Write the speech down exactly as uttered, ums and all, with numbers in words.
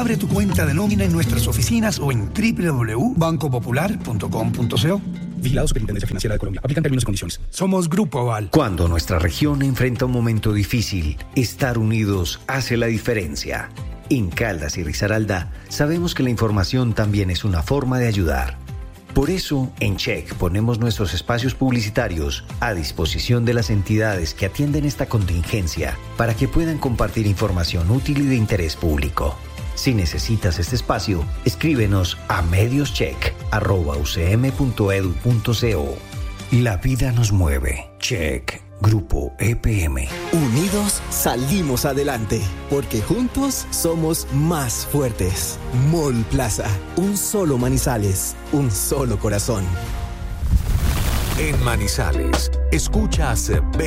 Abre tu cuenta de nómina en nuestras oficinas o en doble u doble u doble u punto banco popular punto com punto co. Vigilado Superintendencia Financiera de Colombia. Aplican términos y condiciones. Somos Grupo Aval. Cuando nuestra región enfrenta un momento difícil, estar unidos hace la diferencia. En Caldas y Risaralda, sabemos que la información también es una forma de ayudar. Por eso, en Check ponemos nuestros espacios publicitarios a disposición de las entidades que atienden esta contingencia para que puedan compartir información útil y de interés público. Si necesitas este espacio, escríbenos a medioscheck arroba u c m punto e d u punto co. La vida nos mueve. Check. Grupo E P M. Unidos salimos adelante, porque juntos somos más fuertes. Mall Plaza, un solo Manizales, un solo corazón. En Manizales, escuchas